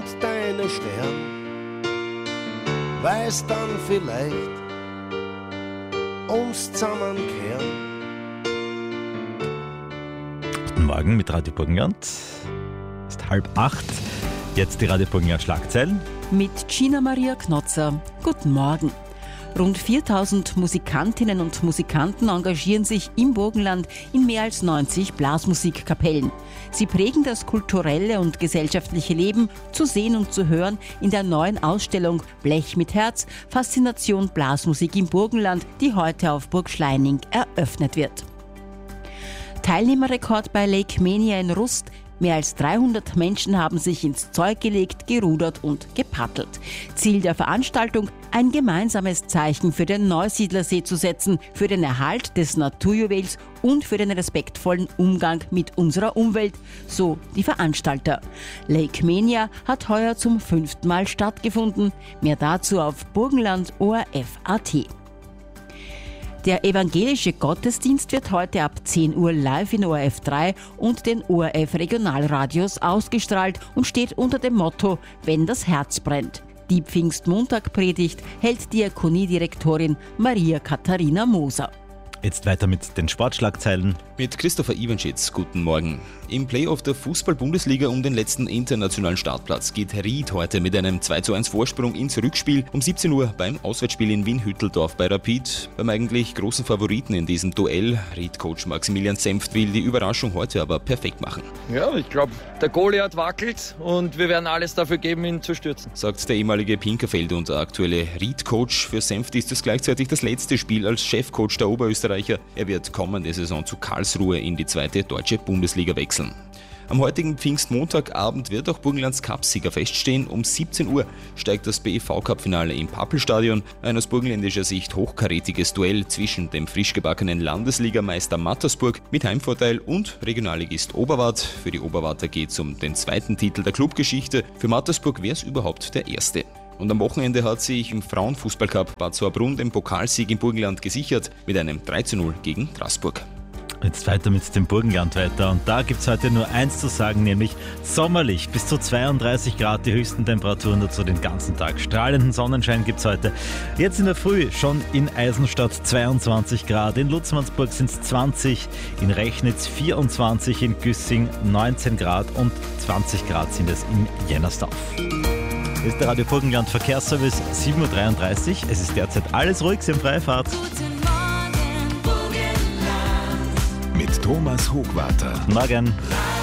deine Stern, weiß dann vielleicht uns zusammenkehren. Guten Morgen mit Radio Burgenland. Es ist 7:30. Jetzt die Radio Burgenland Schlagzeilen. Mit Gina Maria Knotzer. Guten Morgen. Rund 4000 Musikantinnen und Musikanten engagieren sich im Burgenland in mehr als 90 Blasmusikkapellen. Sie prägen das kulturelle und gesellschaftliche Leben, zu sehen und zu hören in der neuen Ausstellung Blech mit Herz, Faszination Blasmusik im Burgenland, die heute auf Burg Schleining eröffnet wird. Teilnehmerrekord bei Lake Mania in Rust. Mehr als 300 Menschen haben sich ins Zeug gelegt, gerudert und gepaddelt. Ziel der Veranstaltung, ein gemeinsames Zeichen für den Neusiedlersee zu setzen, für den Erhalt des Naturjuwels und für den respektvollen Umgang mit unserer Umwelt, so die Veranstalter. Lake Mania hat heuer zum 5. Mal stattgefunden. Mehr dazu auf Burgenland.orf.at. Der evangelische Gottesdienst wird heute ab 10 Uhr live in ORF 3 und den ORF Regionalradios ausgestrahlt und steht unter dem Motto »Wenn das Herz brennt«. Die Pfingstmontag-Predigt hält Diakoniedirektorin Maria Katharina Moser. Jetzt weiter mit den Sportschlagzeilen. Mit Christopher Iwanschitz, guten Morgen. Im Playoff der Fußball-Bundesliga um den letzten internationalen Startplatz geht Ried heute mit einem 2:1 Vorsprung ins Rückspiel um 17 Uhr beim Auswärtsspiel in Wien-Hütteldorf bei Rapid. Beim eigentlich großen Favoriten in diesem Duell, Ried-Coach Maximilian Senft, will die Überraschung heute aber perfekt machen. Ja, ich glaube, der Goliath wackelt und wir werden alles dafür geben, ihn zu stürzen. Sagt der ehemalige Pinkerfeld und aktuelle Ried-Coach. Für Senft ist es gleichzeitig das letzte Spiel als Chefcoach der Oberösterreicher. Er wird kommende Saison zu Karlsruhe in die 2. deutsche Bundesliga wechseln. Am heutigen Pfingstmontagabend wird auch Burgenlands Cupsieger feststehen. Um 17 Uhr steigt das BEV-Cup-Finale im Pappelstadion. Ein aus burgenländischer Sicht hochkarätiges Duell zwischen dem frisch gebackenen Landesligameister Mattersburg mit Heimvorteil und Regionalligist Oberwart. Für die Oberwarter geht es um den 2. Titel der Clubgeschichte. Für Mattersburg wäre es überhaupt der erste. Und am Wochenende hat sich im Frauenfußballcup Bad Sauerbrunn den Pokalsieg im Burgenland gesichert mit einem 3:0 gegen Straßburg. Jetzt weiter mit dem Burgenland weiter und da gibt es heute nur eins zu sagen, nämlich sommerlich, bis zu 32 Grad die höchsten Temperaturen dazu den ganzen Tag. Strahlenden Sonnenschein gibt es heute. Jetzt in der Früh schon in Eisenstadt 22 Grad, in Lutzmannsburg sind es 20, in Rechnitz 24, in Güssing 19 Grad und 20 Grad sind es in Jennersdorf. Das ist der Radio Burgenland Verkehrsservice, 7:33 Uhr. Es ist derzeit alles ruhig, Sie haben freie Fahrt. Mit Thomas Hochwarter. Morgen.